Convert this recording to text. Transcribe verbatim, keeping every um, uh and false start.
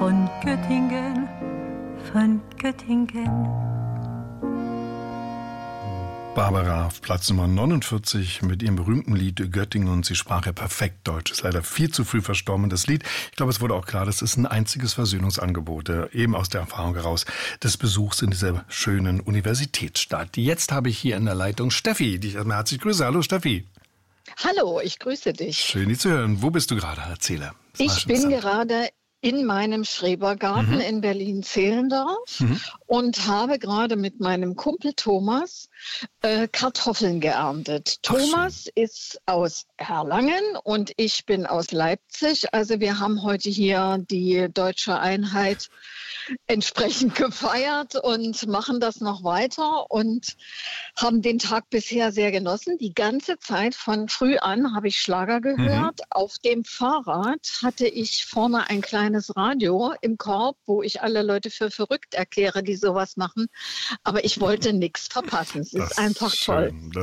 von Göttingen, von Göttingen. Barbara auf Platz Nummer neunundvierzig mit ihrem berühmten Lied Göttingen, und sie sprach ja perfekt Deutsch. Ist leider viel zu früh verstorben, das Lied. Ich glaube, es wurde auch klar, das ist ein einziges Versöhnungsangebot, eben aus der Erfahrung heraus des Besuchs in dieser schönen Universitätsstadt. Jetzt habe ich hier in der Leitung Steffi, die ich erstmal herzlich grüße. Hallo Steffi. Hallo, ich grüße dich. Schön, dich zu hören. Wo bist du gerade? Erzähle. Ich bin gerade in meinem Schrebergarten mhm. in Berlin-Zehlendorf mhm. und habe gerade mit meinem Kumpel Thomas äh, Kartoffeln geerntet. Ach, Thomas schön. Ist aus Erlangen und ich bin aus Leipzig. Also wir haben heute hier die deutsche Einheit entsprechend gefeiert und machen das noch weiter und haben den Tag bisher sehr genossen. Die ganze Zeit von früh an habe ich Schlager gehört. Mhm. Auf dem Fahrrad hatte ich vorne ein kleines Radio im Korb, wo ich alle Leute für verrückt erkläre, die sowas machen. Aber ich wollte nichts verpassen. Es ist einfach toll.